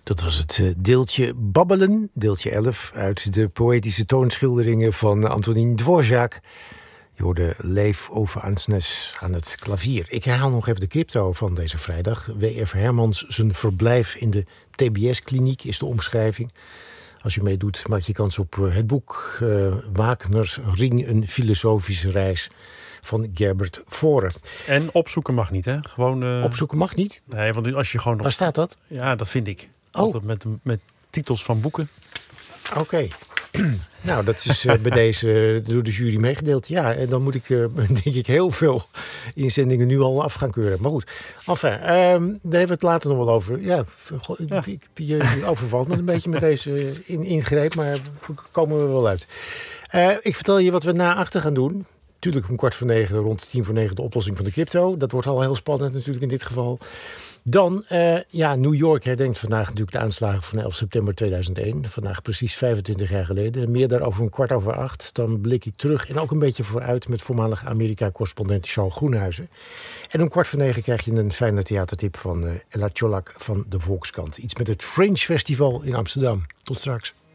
Dat was het deeltje Babbelen, deeltje 11... uit de poëtische toonschilderingen van Antonín Dvořák. Je hoorde Leif Ove Andsnes aan het klavier. Ik herhaal nog even de crypto van deze vrijdag. W.F. Hermans, zijn verblijf in de TBS-kliniek is de omschrijving. Als je meedoet, maak je kans op het boek Wagners Ring, een filosofische reis van Gerbert Voren. En opzoeken mag niet, hè? Gewoon, Opzoeken mag niet? Nee, want als je gewoon... Waar staat dat? Ja, dat vind ik. Oh. Altijd met titels van boeken. Oké. Nou, dat is bij deze door de jury meegedeeld. Ja, en dan moet ik, denk ik, heel veel inzendingen nu al af gaan keuren. Maar goed, enfin, daar hebben we het later nog wel over. Ja. Je overvalt me een beetje met deze ingreep, maar we komen er wel uit. Ik vertel je wat we na 8 gaan doen. Tuurlijk om 8:45, rond 8:50 de oplossing van de crypto. Dat wordt al heel spannend natuurlijk in dit geval. Dan, New York herdenkt vandaag natuurlijk de aanslagen van 11 september 2001. Vandaag precies 25 jaar geleden. Meer daarover om 7:15. Dan blik ik terug en ook een beetje vooruit met voormalig Amerika-correspondent Charles Groenhuizen. En om 8:45 krijg je een fijne theatertip van Ella Tjolak van de Volkskrant. Iets met het Fringe Festival in Amsterdam. Tot straks.